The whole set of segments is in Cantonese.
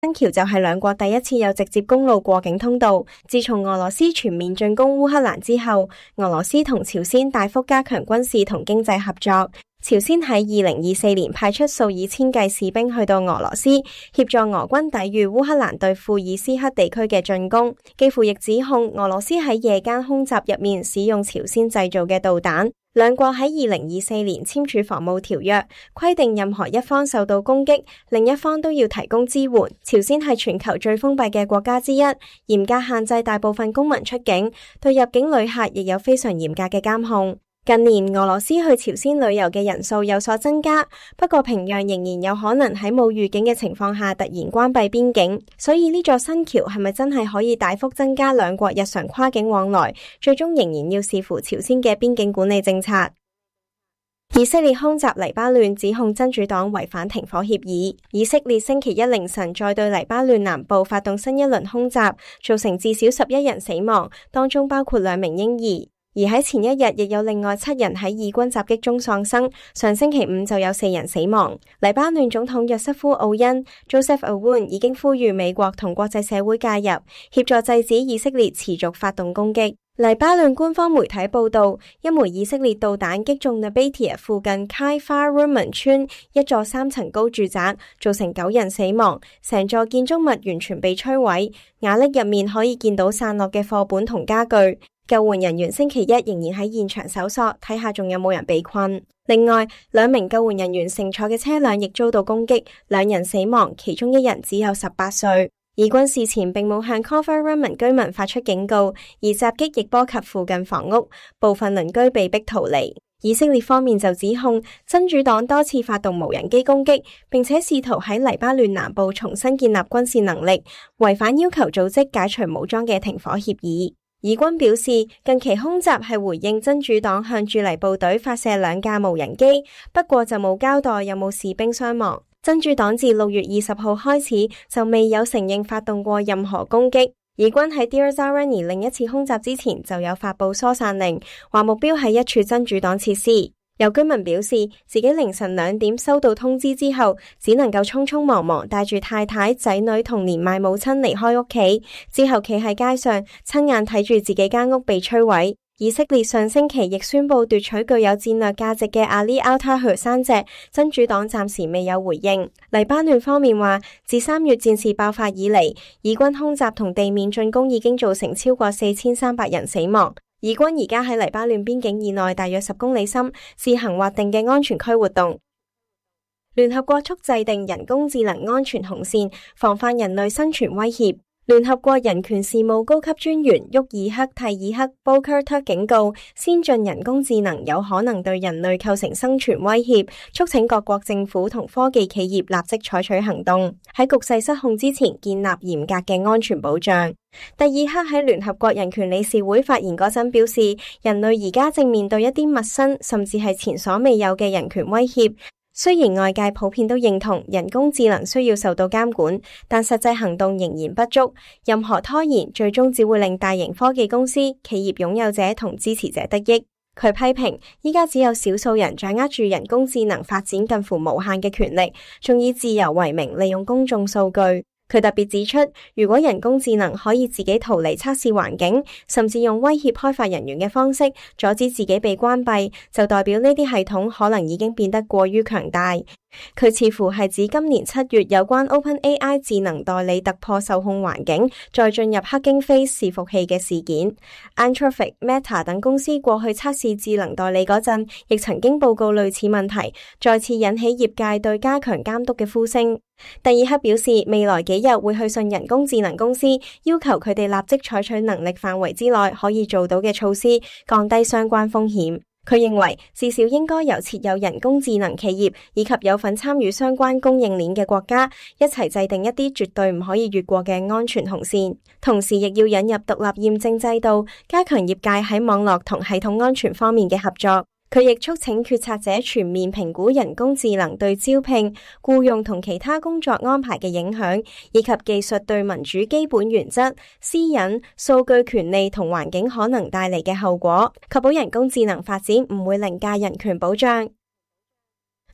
新橋就係兩國第一次有直接公路過境通道。自從俄羅斯全面進攻烏克蘭之後，俄羅斯同朝鮮大幅加強軍事同經濟合作。朝鮮喺2024年派出數以千計士兵去到俄羅斯，協助俄軍抵禦烏克蘭對庫爾斯克地區嘅進攻。基輔亦指控俄羅斯喺夜間空襲入面使用朝鮮製造嘅導彈。兩國喺2024年簽署防務條約，規定任何一方受到攻擊，另一方都要提供支援。朝鮮係全球最封閉嘅國家之一，嚴格限制大部分公民出境，對入境旅客亦有非常嚴格嘅監控。近年俄羅斯去朝鮮旅遊嘅人數有所增加，不過平壤仍然有可能喺冇預警嘅情況下突然關閉邊境，所以呢座新橋係咪真係可以大幅增加兩國日常跨境往來，最終仍然要視乎朝鮮嘅邊境管理政策。以色列空襲黎巴嫩，指控真主黨違反停火協議。以色列星期一凌晨再對黎巴嫩南部發動新一輪空襲，造成至少11人死亡，當中包括2名嬰兒。而喺前一日亦有另外7人喺以軍襲擊中喪生，上星期五就有4人死亡。黎巴嫩總統約瑟夫奧恩 Joseph Aoun 已經呼籲美國同國際社會介入，協助制止以色列持續發動攻擊。黎巴嫩官方媒體報道，一枚以色列導彈擊中 Nabatia 附近 Kfar Rumen 村一座3層高住宅，造成9人死亡，成座建築物完全被摧毀，瓦礫入面可以見到散落嘅課本同家具。救援人員星期一仍然喺現場搜索，睇下仲有冇人被困。另外，2名救援人員乘坐嘅車輛亦遭到攻擊，2人死亡，其中1人只有18歲。以軍事前並冇向 Kfar Rumen 居民發出警告，而襲擊亦波及附近房屋，部分鄰居被逼逃離。以色列方面就指控真主黨多次發動無人機攻擊，並且試圖喺黎巴嫩南部重新建立軍事能力，違反要求組織解除武裝嘅停火協議。以軍表示，近期空襲係回應真主黨向駐黎部隊發射2架無人機，不過就冇交代有冇士兵傷亡。真主黨自6月20號開始就未有承認發動過任何攻擊。以軍喺 Deir Zarani 另一次空襲之前就有發佈疏散令，話目標係一處真主黨設施。有居民表示，自己凌晨2點收到通知之後，只能夠匆匆忙忙帶住太太、仔女同年邁母親離開屋企，之後企喺街上，親眼睇住自己間屋被摧毀。以色列上星期亦宣布奪取具有戰略價值嘅阿里奧塔河山脊，真主黨暫時未有回應。黎巴嫩方面話，自3月戰事爆發以嚟，以軍空襲同地面進攻已經造成超過4300人死亡。以軍而家喺黎巴嫩邊境以內大約10公里深，試行劃定嘅安全區活動。聯合國促制定人工智能安全紅線，防範人類生存威脅。聯合國人權事務高級專員沃爾克蒂爾克布科特警告，先進人工智能有可能對人類構成生存威脅，促請各國政府同科技企業立即採取行動，喺局勢失控之前建立嚴格嘅安全保障。蒂爾克喺聯合國人權理事會發言嗰陣表示，人類而家正面對一啲陌生甚至係前所未有嘅人權威脅。雖然外界普遍都認同人工智能需要受到監管，但實際行動仍然不足。任何拖延最終只會令大型科技公司、企業擁有者同支持者得益。佢批評，依家只有少數人掌握住人工智能發展近乎無限嘅權力，仲以自由為名利用公眾數據。佢特別指出，如果人工智能可以自己逃離測試環境，甚至用威脅開發人員嘅方式阻止自己被關閉，就代表呢啲系統可能已經變得過於強大。佢似乎係指今年7月有關 OpenAI 智能代理突破受控環境，再進入黑鷹 Face 伺服器嘅事件。Anthropic、Meta 等公司過去測試智能代理嗰陣，亦曾經報告類似問題，再次引起業界對加強監督嘅呼聲。蒂爾克表示，未來幾日會去信人工智能公司，要求佢哋立即採取能力範圍之內可以做到嘅措施，降低相關風險。佢認為至少應該由設有人工智能企業以及有份參與相關供應鏈嘅國家一齊制定一啲絕對唔可以越過嘅安全紅線，同時亦要引入獨立驗證制度，加強業界喺網絡同系統安全方面嘅合作。佢亦促請決策者全面評估人工智能對招聘、僱用同其他工作安排嘅影響，以及技術對民主基本原則、私隱、數據權利同環境可能帶嚟嘅後果，確保人工智能發展唔會凌駕人權保障。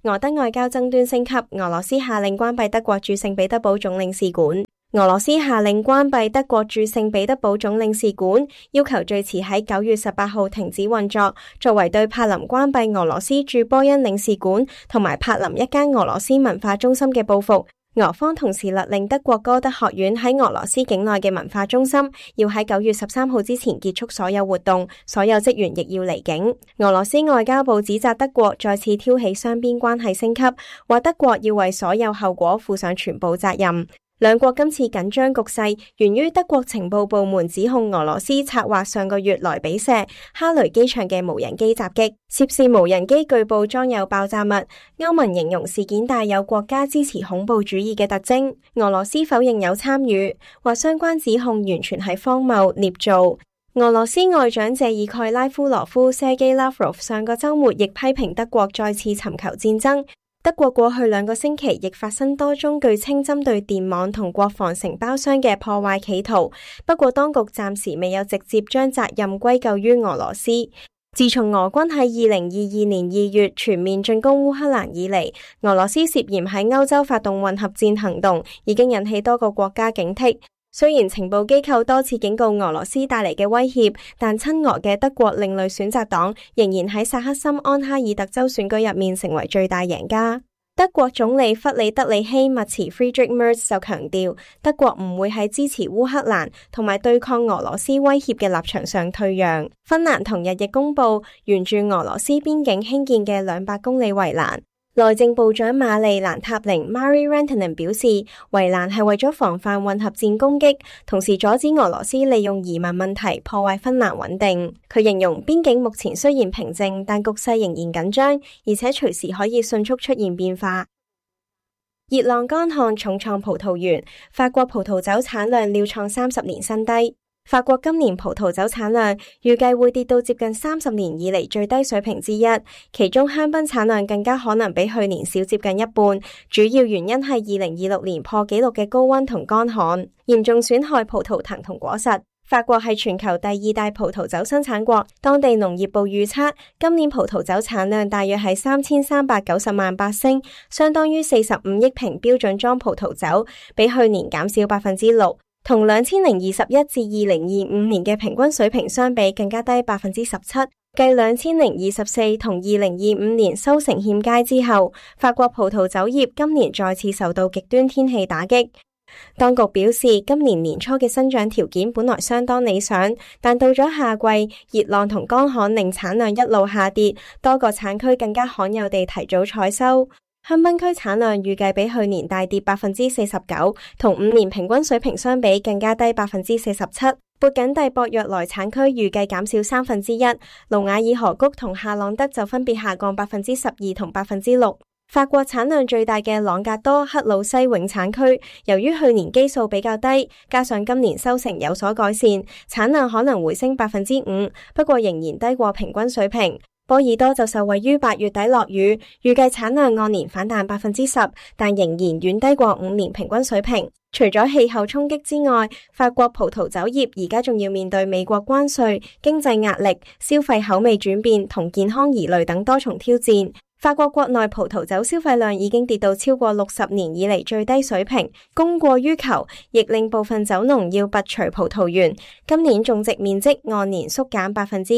俄德外交爭端升級，俄羅斯下令關閉德國駐聖彼得堡總領事館。俄羅斯下令關閉德國駐聖彼得堡總領事館，要求最遲喺9月18號停止運作，作為對柏林關閉俄羅斯駐波恩領事館同埋柏林一間俄羅斯文化中心嘅報復。俄方同時勒令德國歌德學院喺俄羅斯境內嘅文化中心要喺9月13號之前結束所有活動，所有職員亦要離境。俄羅斯外交部指責德國再次挑起雙邊關係升級，話德國要為所有後果負上全部責任。兩國今次緊張局勢源於德國情報部門指控俄羅斯策劃上個月來比錫哈雷機場嘅無人機襲擊，涉事無人機據報裝有爆炸物。歐盟形容事件帶有國家支持恐怖主義嘅特徵。俄羅斯否認有參與，話相關指控完全係荒謬捏造。俄羅斯外長謝爾蓋拉夫羅夫 Sergei Lavrov 上個週末亦批評德國再次尋求戰爭。德國過去2個星期亦發生多宗據稱針對電網同國防承包商嘅破壞企圖，不過當局暫時未有直接將責任歸咎於俄羅斯。自從俄軍喺2022年2月全面進攻烏克蘭以嚟，俄羅斯涉嫌喺歐洲發動混合戰行動，已經引起多個國家警惕。雖然情報機構多次警告俄羅斯帶嚟嘅威脅，但親俄嘅德國另類選擇黨仍然喺薩克森安哈爾特州選舉入面成為最大贏家。德國總理弗里德里希·默茨 （Friedrich Merz） 就強調，德國唔會喺支持烏克蘭同埋對抗俄羅斯威脅嘅立場上退讓。芬蘭同日亦公布沿住俄羅斯邊境興建嘅200公里圍欄。內政部長瑪麗蘭塔寧 Mari Rantanen 表示，圍欄係為咗防範混合戰攻擊，同時阻止俄羅斯利用移民問題破壞芬蘭穩定。佢形容邊境目前雖然平靜，但局勢仍然緊張，而且隨時可以迅速出現變化。熱浪乾旱重創葡萄園，法國葡萄酒產量料創30年新低。法國今年葡萄酒產量預計會跌到接近30年以嚟最低水平之一，其中香檳產量更加可能比去年少接近一半，主要原因係2026年破紀錄嘅高溫同乾旱，嚴重損害葡萄藤同果實。法國係全球第2大葡萄酒生產國，當地農業部預測今年葡萄酒產量大約係3390萬巴升，相當於45億瓶標準裝葡萄酒，比去年減少6%。同2021至2025年嘅平均水平相比，更加低17%。繼2024同2025年收成欠佳之後，法國葡萄酒業今年再次受到極端天氣打擊。當局表示，今年年初嘅生長條件本來相當理想，但到咗夏季，熱浪同乾旱令產量一路下跌，多個產區更加罕有地提早採收。香檳區產量預計比去年大跌49%，同5年平均水平相比更加低47%。勃艮第博若萊產區預計減少1/3，盧瓦爾河谷同夏朗德就分別下降12%同6%。法國產量最大嘅朗格多克魯西永產區，由於去年基數比較低，加上今年收成有所改善，產量可能回升5%，不過仍然低過平均水平。波爾多就受惠於8月底落雨，預計產量按年反彈10%，但仍然遠低過5年平均水平。除咗氣候衝擊之外，法國葡萄酒業而家仲要面對美國關稅、經濟壓力、消費口味轉變同健康疑慮等多重挑戰。法國國內葡萄酒消費量已經跌到超過60年以嚟最低水平，供過於求，亦令部分酒農要拔除葡萄園。今年種植面積按年縮減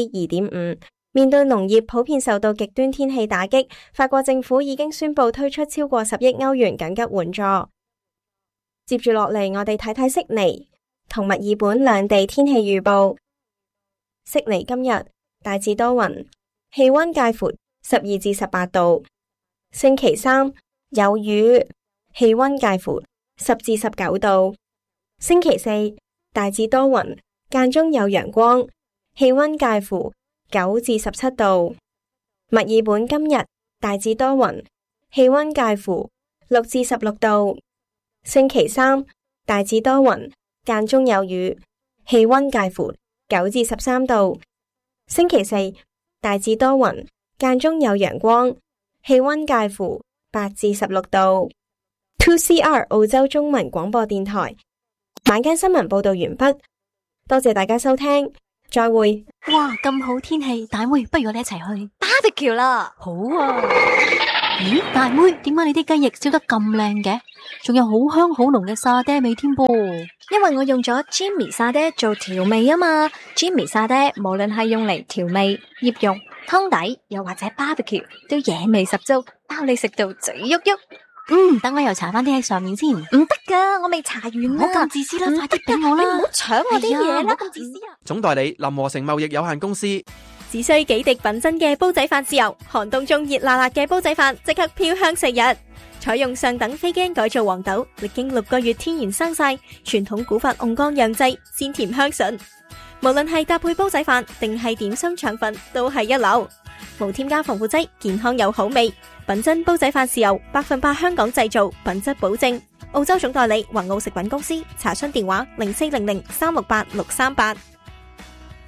2.5%。面對農業普遍受到極端天氣打擊，法國政府已經宣布推出超過10億歐元緊急援助。接住落嚟，我哋睇睇悉尼同墨爾本兩地天氣預報。悉尼今日大致多雲，氣溫介乎12至18度。星期三有雨，氣溫介乎10至19度。星期四大致多雲，間中有陽光，氣溫介乎9至17度。墨爾本今日大致多雲，氣溫介乎6至16度。星期三大致多雲，間中有雨，氣溫介乎9至13度。星期四大致多雲，間中有陽光，氣溫介乎8至16度。2CR 澳洲中文廣播電台晚間新聞報道完畢，多謝大家收聽。再會。 哇，咁好天氣，大妹，不如我哋一齊去 barbecue 啦。好啊。 咦，大妹，點解你啲雞翼燒得咁靚嘅？仲有好香好濃嘅沙爹味添噃。 因為我用咗 Jimmy 沙爹做調味啊嘛。Jimmy 沙爹無論係用嚟調味、醃肉、湯底，又或者 barbecue， 都野味十足，包你食到嘴喐喐。 等我又搽翻啲喺上面先。 唔得噶，我未搽完啦。 唔好咁自私啦，快啲俾我啦！ 你唔好搶我啲嘢啦，咁自私啊！ 總代理林和成貿易有限公司。 只需幾滴品質嘅煲仔飯豉油，寒冬中熱辣辣嘅煲仔飯即刻飄香四日。採用上等非基因改造黃豆，歷經6個月天然生曬，傳統古法甕缸釀製，鮮甜香醇。無論係搭配煲仔飯定係點心腸粉，都係一流。無添加防腐劑，健康又好味。品真煲仔飯豉油，100%香港製造，品質保證。澳洲總代理宏奧食品公司，查詢電話0400368638。